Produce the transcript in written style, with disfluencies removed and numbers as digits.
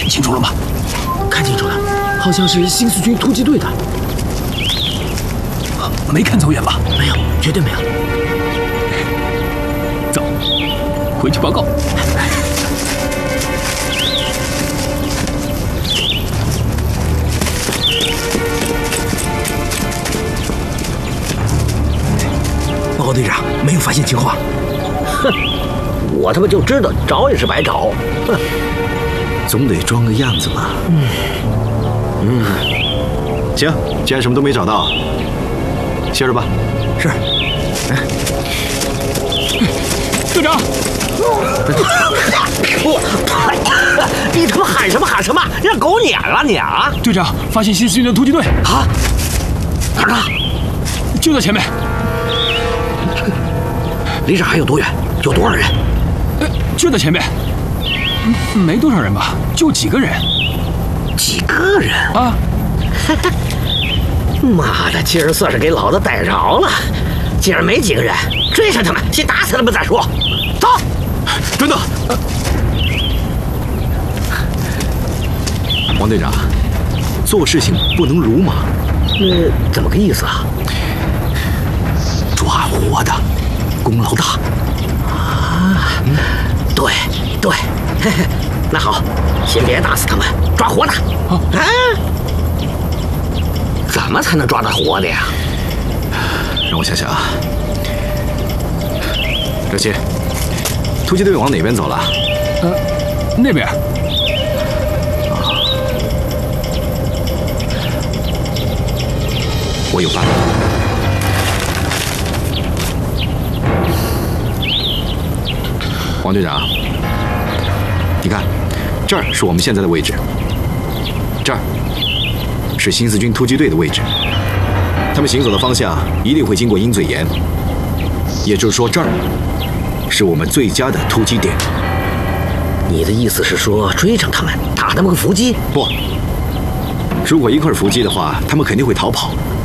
看清楚了吗？ 看清楚了，好像是新四军突击队的。 没看走眼吧？ 没有，绝对没有。 走，回去报告。 报告队长，没有发现情况。 哼，我他妈就知道找也是白找。哼， 总得装个样子吧。行，既然什么都没找到，歇着吧。 是。 队长， 你他妈喊什么喊什么？让狗撵了你啊！ 队长，发现新四军的突击队啊！哪儿呢？ 就在前面。 离这还有多远？有多少人？ 就在前面。没多少人吧，就几个人。 几个人啊！ 妈的，今儿算是给老子逮着了。既然没几个人，追上他们，先打死他们再说。走， 等等，王队长，做事情不能鲁莽。 怎么个意思啊？ 抓活的，功劳大。 啊，对对，嘿嘿，那好，先别打死他们，抓活的。啊，怎么才能抓到活的呀？ 让我想想啊。热心，突击队往哪边走了？ 那边。 我有办法。王队长，你看，这儿是我们现在的位置，这儿是新四军突击队的位置。他们行走的方向一定会经过鹰嘴岩，也就是说，这儿是我们最佳的突击点。 你的意思是说，追上他们，打他们个伏击？ 不，如果一块伏击的话，他们肯定会逃跑。